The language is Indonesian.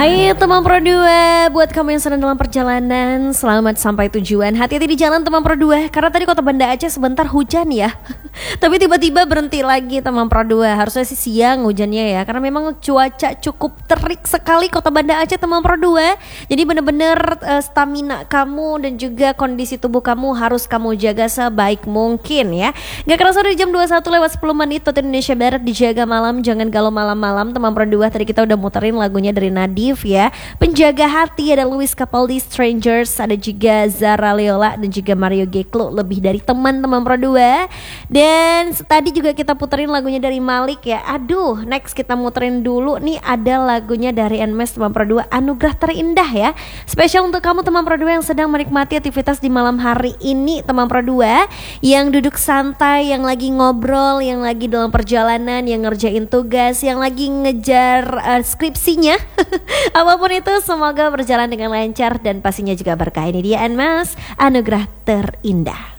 Hai teman Pro 2, buat kamu yang sedang dalam perjalanan, selamat sampai tujuan. Hati-hati di jalan teman Pro 2, karena tadi Kota Banda Aceh sebentar hujan ya. Tapi tiba-tiba berhenti lagi teman Pro 2. Harusnya sih siang hujannya ya, karena memang cuaca cukup terik sekali Kota Banda Aceh teman Pro 2. Jadi bener-bener stamina kamu dan juga kondisi tubuh kamu harus kamu jaga sebaik mungkin ya. Gak kerasa dari jam 21 lewat 10 menit waktu Indonesia Barat, dijaga malam, jangan galau malam-malam teman Pro 2. Tadi kita udah muterin lagunya dari Nadif ya, Penjaga Hati, ada Luis Capaldi, Strangers, ada juga Zara Leola dan juga Mario Geklo, Lebih Dari Teman-teman Pro 2. Dan tadi juga kita puterin lagunya dari Malik ya. Aduh, next kita muterin dulu nih, ada lagunya dari Nmes teman Pro 2, Anugerah Terindah ya. Spesial untuk kamu teman Pro 2 yang sedang menikmati aktivitas di malam hari ini teman Pro 2, yang duduk santai, yang lagi ngobrol, yang lagi dalam perjalanan, yang ngerjain tugas, yang lagi ngejar skripsinya. Apapun itu, semoga berjalan dengan lancar dan pastinya juga berkah. Ini dia Nmes, Anugerah Terindah.